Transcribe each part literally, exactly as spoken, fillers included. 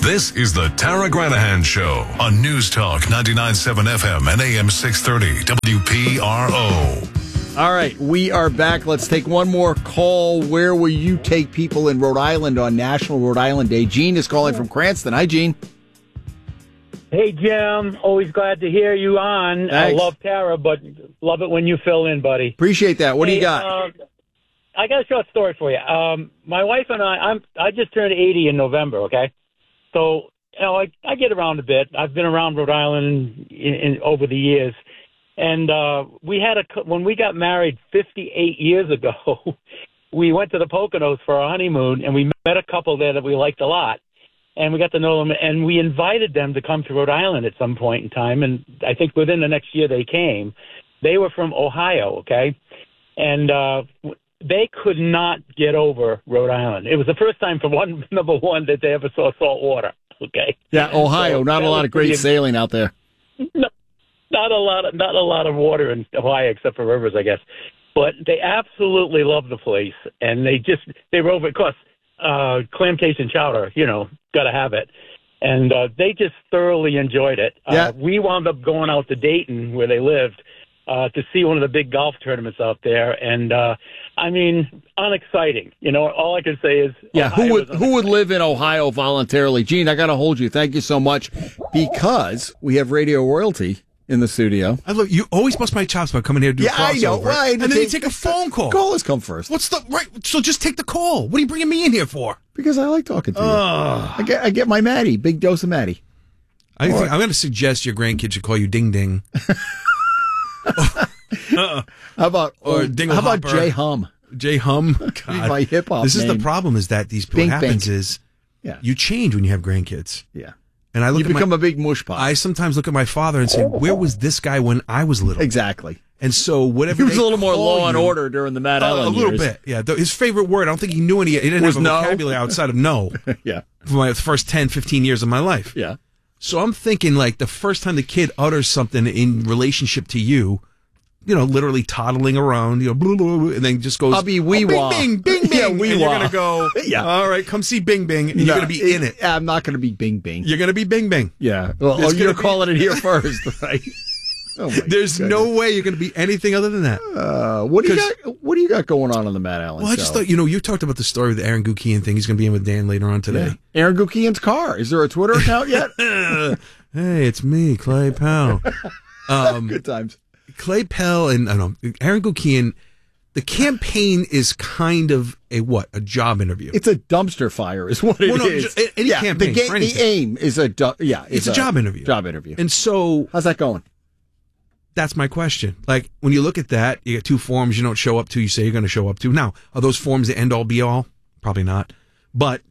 This is the Tara Granahan Show on News Talk ninety-nine point seven F M and A M six thirty W P R O. All right, we are back. Let's take one more call. Where will you take people in Rhode Island on National Rhode Island Day? Gene is calling from Cranston. Hi, Gene. Hey, Jim. Always glad to hear you on. Thanks. I love Tara, but love it when you fill in, buddy. Appreciate that. What hey, do you got? Uh, I got a short story for you. Um, my wife and I, I'm, I just turned eighty in November, okay? So, you know, I, I get around a bit. I've been around Rhode Island in, in, over the years. And uh, we had a when we got married fifty-eight years ago, we went to the Poconos for our honeymoon, and we met a couple there that we liked a lot, and we got to know them, and we invited them to come to Rhode Island at some point in time, and I think within the next year they came. They were from Ohio, okay, and uh, they could not get over Rhode Island. It was the first time, for one number one, that they ever saw salt water. Okay. Yeah, Ohio. So not a lot of great sailing out there. No. Not a lot of not a lot of water in Ohio except for rivers, I guess. But they absolutely love the place, and they just they were over. Of course, uh, clam case and chowder, you know, got to have it, and uh, they just thoroughly enjoyed it. Yeah. Uh, we wound up going out to Dayton, where they lived, uh, to see one of the big golf tournaments out there, and uh, I mean, unexciting. You know, all I can say is, yeah. Ohio Who would who would live in Ohio voluntarily? Gene, I got to hold you. Thank you so much, because we have radio royalty in the studio. I love you. Always bust my chops by coming here to do yeah, a crossover. I know. Well, I and then you take a phone call. Callers come first. What's the right? So just take the call. What are you bringing me in here for? Because I like talking to you. Uh, I get I get my Maddie, big dose of Maddie. I think, right. I'm going to suggest your grandkids should call you Ding Ding. uh-uh. How about or oh, Dingle How about Hopper. J Hum? J Hum. God. My hip hop. This is name. the problem. Is that these people? Bink, What happens bink. is, yeah. you change when you have grandkids. Yeah. And I look you at become my, a big mush pot. I sometimes look at my father and say, "Where was this guy when I was little?" Exactly. And so whatever he was they a little more call law and you, order during the Mad uh, Island a little years. bit. Yeah. His favorite word. I don't think he knew any. He didn't Was have a no? vocabulary outside of no. Yeah. For my first ten, fifteen years of my life. Yeah. So I'm thinking, like, the first time the kid utters something in relationship to you, you know, literally toddling around, you know, blah, blah, blah, and then just goes, I'll be wee oh, wah. bing, bing, bing, Yeah, bing. wee And you're wah. going to go, Yeah. all right, come see Bing Bing, and No, you're going to be in it. I'm not going to be Bing Bing. You're going to be Bing Bing. Yeah. Well, It's oh, you're gonna be- calling it here first, right? Oh my There's goodness. no way you're going to be anything other than that. Uh, what do you got? What do you got going on on the Matt Allen Well, I show? just thought, you know, you talked about the story with the Aaron Gukian thing. He's going to be in with Dan later on today. Yeah. Aaron Gukian's car. Is there a Twitter account yet? Hey, it's me, Clay Powell. Um, Good times. Clay Pell and I don't know, Aaron Gukian. The campaign is kind of a what? A job interview. It's a dumpster fire, is what it Well, no, is. ju- any yeah, campaign, The, for ga- the anything. aim is a du- yeah. It's a job interview. Job interview. And so how's that going? that's my question. Like, when you look at that, you get two forms you don't show up to, you say you're going to show up to. Now, are those forms the end all be all? Probably not. But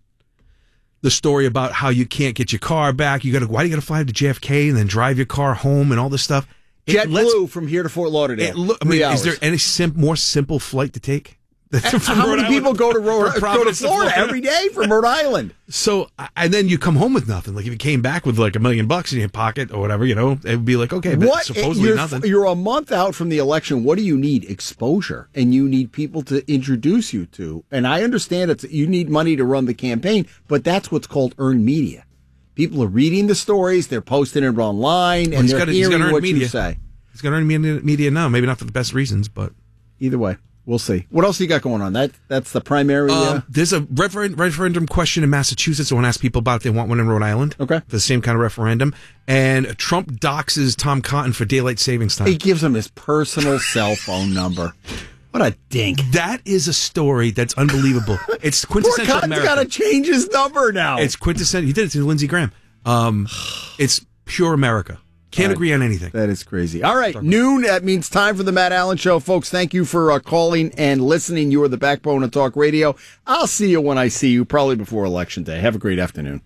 the story about how you can't get your car back, you got to, why do you got to fly to J F K and then drive your car home and all this stuff? It lets- JetBlue from here to Fort Lauderdale. It look, I Three mean, hours. is there any sim- more simple flight to take? From How Rhode many Island people go to, Rhode, from go to Providence Florida every day from Rhode Island? So, and then you come home with nothing. Like, if you came back with like a million bucks in your pocket or whatever, you know, it would be like, okay, but What supposedly you're, nothing. You're a month out from the election. What do you need? Exposure, and you need people to introduce you to. And I understand it's you need money to run the campaign, but that's what's called earned media. People are reading the stories, they're posting it online, Well, and he's they're gotta- he's hearing gotta earn what media. you say. He's going to earn media, media now, maybe not for the best reasons, but Either way, we'll see. What else you got going on? That that's the primary. Uh, um, there's a refer- referendum question in Massachusetts. I want to ask people about if they want one in Rhode Island. Okay, for the same kind of referendum. And Trump doxes Tom Cotton for daylight savings time. he gives him his personal cell phone number. What a dink! That is a story that's unbelievable. It's Poor quintessential Cotton's American. got to change his number now. It's quintessential. He did it to Lindsey Graham. Um, it's pure America. Can't Right. agree on anything. That is crazy. All right, noon. That means time for the Matt Allen Show, folks. Thank you for uh, calling and listening. You are the backbone of talk radio. I'll see you when I see you, probably before Election Day. Have a great afternoon.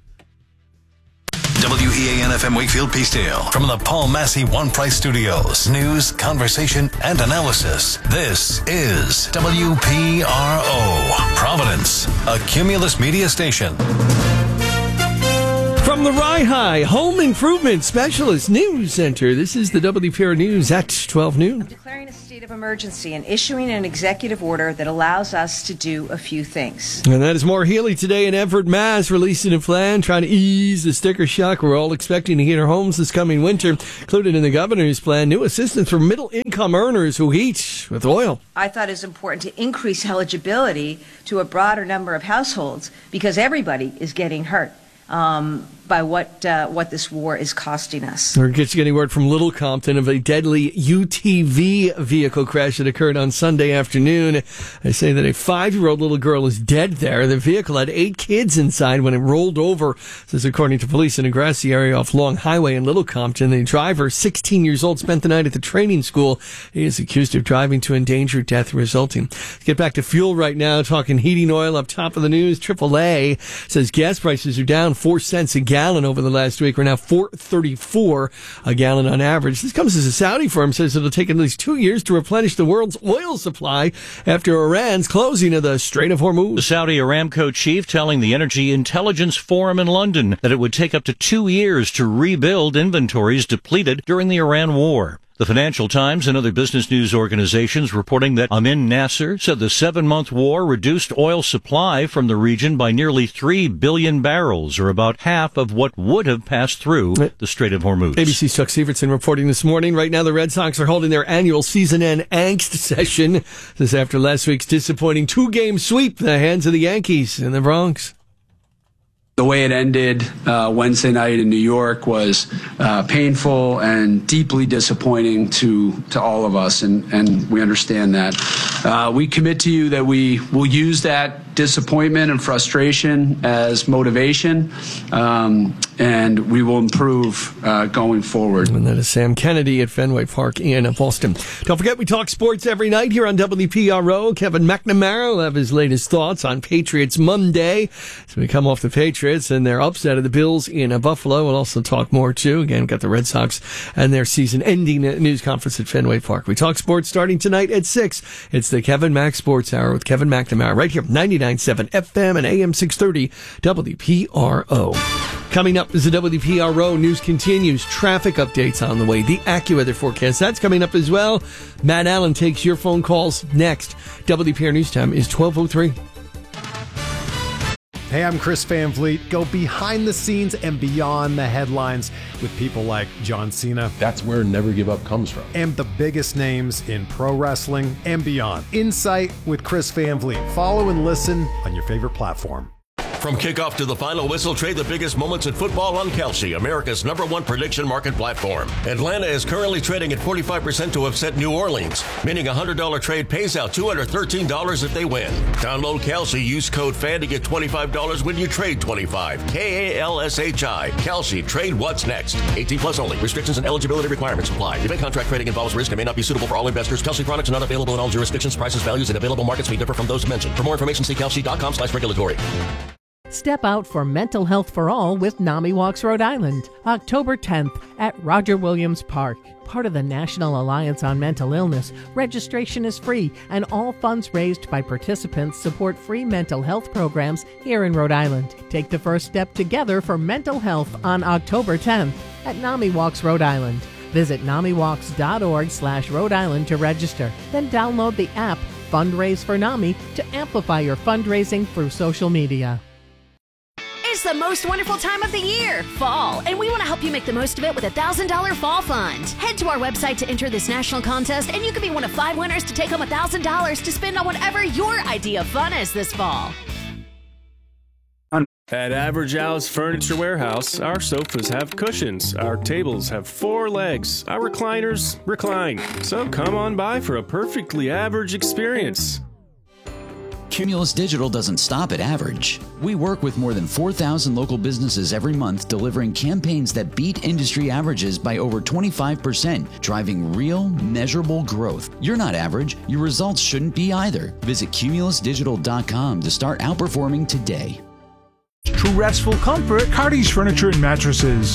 W E A N F M Wakefield Peacedale from the Paul Massey One Price Studios. News, conversation, and analysis. This is W P R O, Providence, a Cumulus media station. From the Rye High Home Improvement Specialist News Center, this is the W P R News at twelve noon. I'm declaring a state of emergency and issuing an executive order that allows us to do a few things. And that is Maura Healey today in Everett, Mass, releasing a plan trying to ease the sticker shock we're all expecting to heat our homes this coming winter. Included in the governor's plan, new assistance for middle-income earners who heat with oil. I thought it was important to increase eligibility to a broader number of households because everybody is getting hurt. Um, by what uh, what this war is costing us. We're just getting word from Little Compton of a deadly U T V vehicle crash that occurred on Sunday afternoon. They say that a five-year-old little girl is dead there. The vehicle had eight kids inside when it rolled over. This is according to police in a grassy area off Long Highway in Little Compton. The driver, sixteen years old, spent the night at the training school. He is accused of driving to endanger death resulting. Let's get back to fuel right now, talking heating oil up top of the news. triple A says gas prices are down four cents a gallon over the last week. We're now four thirty-four a gallon on average. This comes as a Saudi firm says it'll take at least two years to replenish the world's oil supply after Iran's closing of the Strait of Hormuz. The Saudi Aramco chief telling the Energy Intelligence Forum in London that it would take up to two years to rebuild inventories depleted during the Iran war. The Financial Times and other business news organizations reporting that Amin Nasser said the seven-month war reduced oil supply from the region by nearly three billion barrels, or about half of what would have passed through the Strait of Hormuz. A B C's Chuck Sievertson reporting this morning. Right now, the Red Sox are holding their annual season-end angst session. This after last week's disappointing two-game sweep in the hands of the Yankees in the Bronx. The way it ended uh, Wednesday night in New York was uh, painful and deeply disappointing to to all of us, and, and we understand that. Uh, we commit to you that we will use that disappointment and frustration as motivation, um, and we will improve uh, going forward. And that is Sam Kennedy at Fenway Park in Boston. Don't forget, we talk sports every night here on W P R O. Kevin McNamara will have his latest thoughts on Patriots Monday as we come off the Patriots and their upset of the Bills in Buffalo. We'll also talk more, too. Again, we've got the Red Sox and their season-ending news conference at Fenway Park. We talk sports starting tonight at six. It's the Kevin Mack Sports Hour with Kevin McNamara right here, ninety-nine point seven F M and A M six thirty W P R O. Coming up as the W P R O news continues, traffic updates on the way, the AccuWeather forecast, that's coming up as well. Matt Allen takes your phone calls next. W P R News Time is twelve oh three. Hey, I'm Chris Van Vliet. Go behind the scenes and beyond the headlines with people like John Cena. That's where Never Give Up comes from. And the biggest names in pro wrestling and beyond. Insight with Chris Van Vliet. Follow and listen on your favorite platform. From kickoff to the final whistle, trade the biggest moments in football on Kalshi, America's number one prediction market platform. Atlanta is currently trading at forty-five percent to upset New Orleans, meaning a one hundred dollars trade pays out two hundred thirteen dollars if they win. Download Kalshi, use code FAN to get twenty-five dollars when you trade twenty-five. K A L S H I. Kalshi, trade what's next. eighteen plus only. Restrictions and eligibility requirements apply. Event contract trading involves risk and may not be suitable for all investors. Kalshi products are not available in all jurisdictions. Prices, values, and available markets may differ from those mentioned. For more information, see kalshi.com slash regulatory. Step out for mental health for all with NAMI Walks Rhode Island, October tenth at Roger Williams Park. Part of the National Alliance on Mental Illness, registration is free and all funds raised by participants support free mental health programs here in Rhode Island. Take the first step together for mental health on October tenth at NAMI Walks Rhode Island. Visit namiwalks.org slash Rhode Island to register. Then download the app Fundraise for NAMI to amplify your fundraising through social media. It's the most wonderful time of the year, fall, and we want to help you make the most of it with a one thousand dollars Fall Fund. Head to our website to enter this national contest, and you could be one of five winners to take home one thousand dollars to spend on whatever your idea of fun is this fall. At Average Al's Furniture Warehouse, our sofas have cushions, our tables have four legs, our recliners recline. So come on by for a perfectly average experience. Cumulus Digital doesn't stop at average. We work with more than four thousand local businesses every month, delivering campaigns that beat industry averages by over twenty-five percent, driving real, measurable growth. You're not average. Your results shouldn't be either. Visit cumulus digital dot com to start outperforming today. True restful comfort, Cardi's Furniture and Mattresses.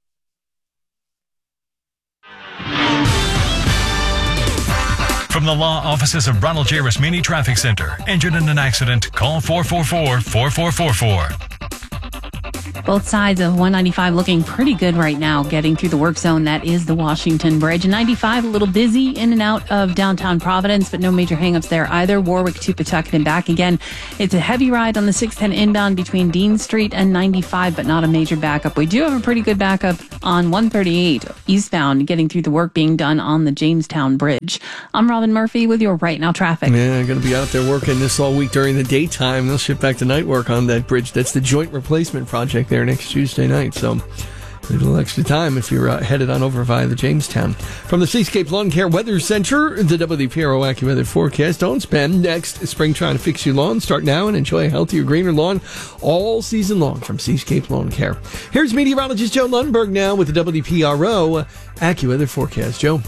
From the law offices of Ronald J. Rasmini Traffic Center. Injured in an accident? Call four four four, four four four four. Both sides of one ninety-five looking pretty good right now, getting through the work zone. That is the Washington Bridge. ninety-five, a little busy in and out of downtown Providence, but no major hangups there either. Warwick to Pawtucket and back again. It's a heavy ride on the six ten inbound between Dean Street and ninety-five, but not a major backup. We do have a pretty good backup on one thirty-eight eastbound, getting through the work being done on the Jamestown Bridge. I'm Robin Murphy with your Right Now traffic. Yeah, going to be out there working this all week during the daytime. They'll shift back to night work on that bridge. That's the joint replacement project there next Tuesday night. So a little extra time if you're uh, headed on over via the Jamestown. From the Seascape Lawn Care Weather Center, the W P R O AccuWeather forecast. Don't spend next spring trying to fix your lawn. Start now and enjoy a healthier, greener lawn all season long from Seascape Lawn Care. Here's meteorologist Joe Lundberg now with the W P R O AccuWeather forecast. Joe.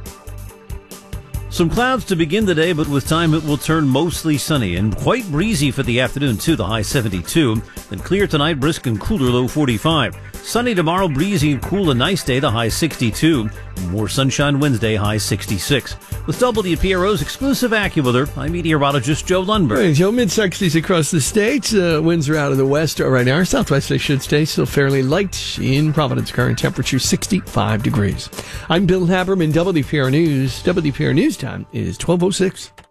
Some clouds to begin the day, but with time it will turn mostly sunny and quite breezy for the afternoon too, the high seventy-two. Then clear tonight, brisk and cooler, low forty-five. Sunny tomorrow, breezy and cool, a nice day, the high sixty-two. More sunshine Wednesday, high sixty-six. With W P R O's exclusive AccuWeather, I'm meteorologist Joe Lundberg. Hey, Joe, mid-sixties across the state. Uh, winds are out of the west right now. Southwest, they should stay still fairly light in Providence. Current temperature sixty-five degrees. I'm Bill Haberman, W P R News. W P R News time is twelve oh six.